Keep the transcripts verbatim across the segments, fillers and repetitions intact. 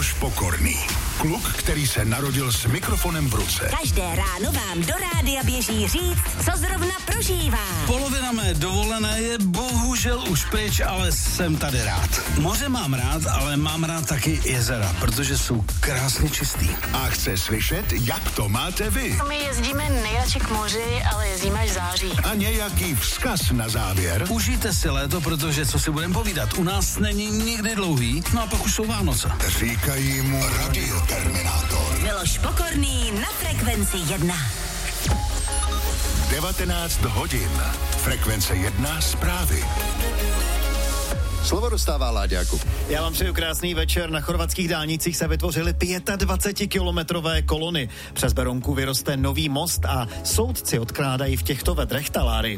Miloš Pokorný. Kluk, který se narodil s mikrofonem v ruce. Každé ráno vám do rádia běží říct, co zrovna prožívá. Polovina mé dovolené je bohužel už pryč, ale jsem tady rád. Moře mám rád, ale mám rád taky jezera, protože jsou krásně čistý. A chce slyšet, jak to máte vy. My jezdíme nejradši k moři, ale jezdíme až v září. A nějaký vzkaz na závěr. Užijte si léto, protože co si budeme povídat, u nás není nikdy dlouhý, no a pak už jsou Vánoce. Říkají mu Radioterminátor. Miloš Pokorný na Frekvenci jedna. devatenáct hodin. Frekvence jedna zprávy. Slovo dostává Láďáku. Já vám přeju krásný večer. Na chorvatských dálnicích se vytvořily dvacetikilometrové kolony. Přes Berounku vyroste nový most a soudci odkládají v těchto vedrech taláry.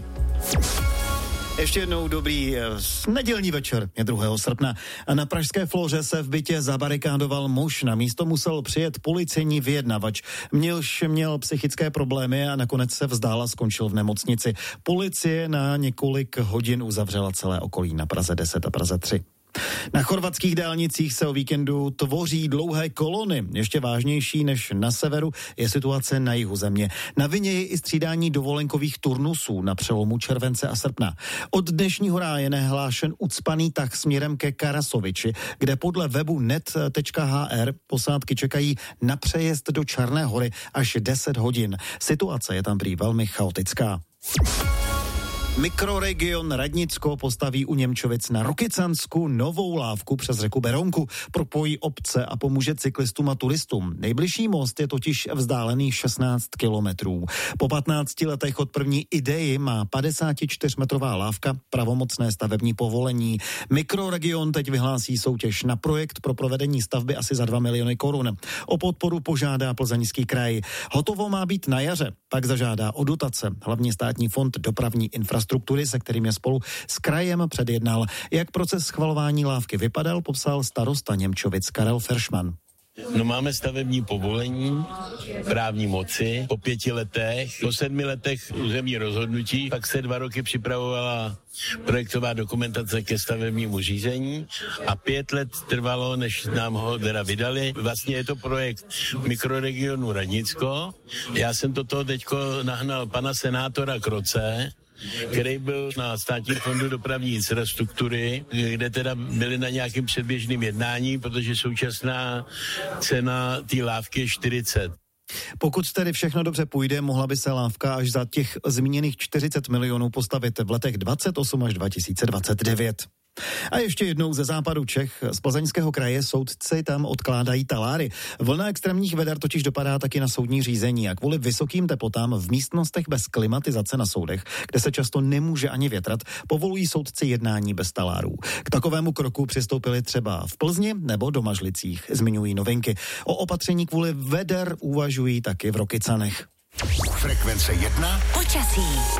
Ještě jednou dobrý eh, nedělní večer, je druhého srpna. A na pražské Floře se v bytě zabarikádoval muž. Na místo musel přijet policejní vyjednavač. Mělž měl psychické problémy a nakonec se vzdál a skončil v nemocnici. Policie na několik hodin uzavřela celé okolí na Praze deset a Praze tři. Na chorvatských dálnicích se o víkendu tvoří dlouhé kolony. Ještě vážnější než na severu je situace na jihu země. Na vině je i střídání dovolenkových turnusů na přelomu července a srpna. Od dnešního rána je nehlášen ucpaný tah směrem ke Karasoviči, kde podle webu net tečka há er posádky čekají na přejezd do Černé Hory až deset hodin. Situace je tam prý velmi chaotická. Mikroregion Radnicko postaví u Němčovic na Rokycansku novou lávku přes řeku Berounku. Propojí obce a pomůže cyklistům a turistům. Nejbližší most je totiž vzdálený šestnáct kilometrů. Po patnácti letech od první idei má padesátičtyřmetrová lávka pravomocné stavební povolení. Mikroregion teď vyhlásí soutěž na projekt pro provedení stavby asi za dva miliony korun. O podporu požádá Plzeňský kraj. Hotovo má být na jaře, pak zažádá o dotace. Hlavní státní fond dopravní infrastruktury, se kterým je spolu s krajem předjednal. Jak proces schvalování lávky vypadal, popsal starosta Němčovic Karel Feršman. No máme stavební povolení, právní moci, po pěti letech, po sedmi letech územní rozhodnutí, pak se dva roky připravovala projektová dokumentace ke stavebnímu řízení a pět let trvalo, než nám ho teda vydali. Vlastně je to projekt mikroregionu Radnicko. Já jsem do toho teďko nahnal pana senátora Kroce, který byl na Státním fondu dopravní infrastruktury, kde teda byli na nějakém předběžném jednání, protože současná cena té lávky je čtyřicet. Pokud tedy všechno dobře půjde, mohla by se lávka až za těch zmíněných čtyřicet milionů postavit v letech dvacet osm až dva tisíce dvacet devět. A ještě jednou ze západu Čech, z Plzeňského kraje, soudci tam odkládají taláry. Vlna extrémních veder totiž dopadá taky na soudní řízení a kvůli vysokým teplotám v místnostech bez klimatizace na soudech, kde se často nemůže ani větrat, povolují soudci jednání bez talárů. K takovému kroku přistoupili třeba v Plzni nebo Domažlicích, zmiňují Novinky. O opatření kvůli veder uvažují taky v Rokycanech. Frekvence jedna. Počasí.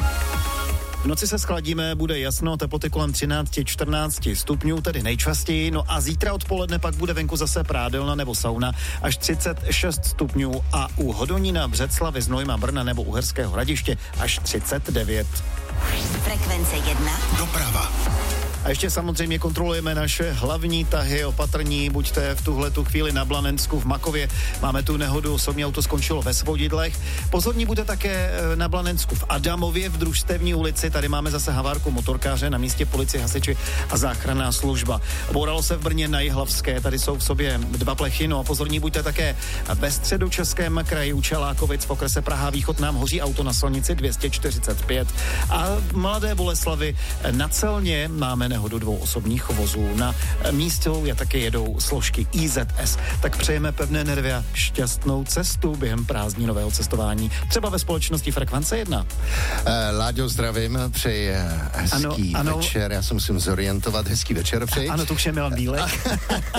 V noci se schladíme, bude jasno, teploty kolem třináct až čtrnáct stupňů, tedy nejčastěji, no a zítra odpoledne pak bude venku zase prádelna nebo sauna až třicet šest stupňů a u Hodonína, Břeclavy, Znojma, Brna nebo Uherského Hradiště až třicet devět. Frekvence jedna. Doprava. A ještě samozřejmě kontrolujeme naše hlavní tahy, opatrní, buďte v tuhle tu chvíli na Blanensku v Makově. Máme tu nehodu, osobní auto skončilo ve Svodidlech. Pozorní bude také na Blanensku v Adamově v Družstevní ulici. Tady máme zase havárku motorkáře, na místě policie, hasiči a záchranná služba. Bouralo se v Brně na Jihlavské, tady jsou v sobě dva plechy, no a pozorní buďte také ve Středočeském kraji u Čelákovic v okrese Praha Východ nám hoří auto na silnici dvě stě čtyřicet pět a v Mladé Boleslavi na Celně máme nehodu dvou osobních vozů. Na místě je také jedou složky í zet es. Tak přejeme pevné nervy a šťastnou cestu během prázdninového cestování. Třeba ve společnosti Frekvence jedna. Eh, Láďo, zdravím, přeji hezký ano, ano. večer. Já se musím zorientovat. Hezký večer přeji. Ano, tu už je Milan Bílek.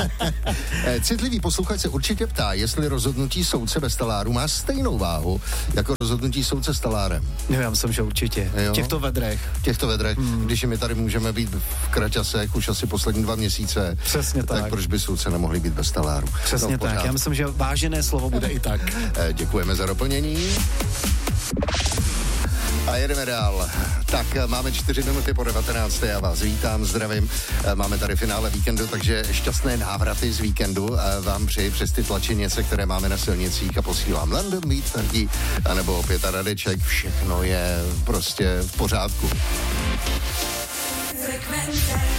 Citlivý posluchač se určitě ptá, jestli rozhodnutí soudce bez taláru má stejnou váhu jako rozhodnutí soudce s talárem. No, já myslím, že určitě. V těchto vedrech. V těchto vedrech, hmm. když my tady můžeme být v kraťasech už asi poslední dva měsíce. Přesně tak. Tak proč by soudce nemohli být bez taláru? Přesně no, tak. Já myslím, že vážené slovo bude i tak. Děkujeme za doplnění. A jedeme dál. Tak máme čtyři minuty po devatenácté. Já vás vítám, zdravím. Máme tady finále víkendu, takže šťastné návraty z víkendu vám přeji přes ty tlačenice, které máme na silnicích a posílám London Meet Fergie, anebo opět a Radeček. Všechno je prostě v pořádku. Frekvence.